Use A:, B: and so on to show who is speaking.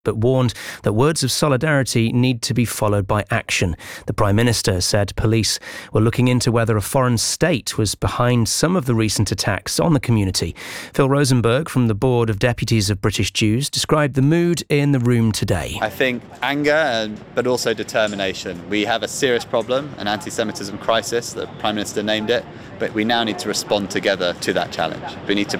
A: but warned that words of solidarity need to be followed by action. The Prime Minister said police were looking into whether a foreign state was behind some of the recent attacks on the community. Phil Rosenberg from the Board of Deputies of British Jews described the mood in the room today.
B: I think anger, but also determination. We have a serious problem, an anti-Semitism crisis. The Prime Minister named it, but we now need to respond together to that challenge. We need to